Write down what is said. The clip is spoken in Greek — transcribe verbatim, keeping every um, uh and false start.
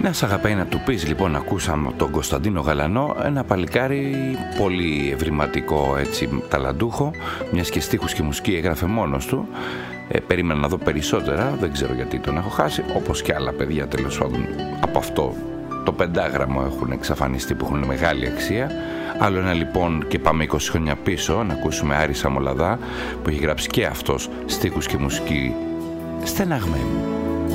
Να σ' αγαπάει να του πεις, λοιπόν, ακούσαμε τον Κωνσταντίνο Γαλανό, ένα παλικάρι πολύ ευρηματικό, έτσι, ταλαντούχο, μιας και στίχους και μουσική έγραφε μόνος του. Ε, περίμενα να δω περισσότερα, δεν ξέρω γιατί τον έχω χάσει, όπως και άλλα παιδιά τέλος πάντων από αυτό το πεντάγραμμο έχουν εξαφανιστεί που έχουν μεγάλη αξία. Άλλο ένα λοιπόν, και πάμε είκοσι χρόνια πίσω, να ακούσουμε Άρη Μολαδά που έχει γράψει και αυτός στίχους και μουσική στεναγμένη.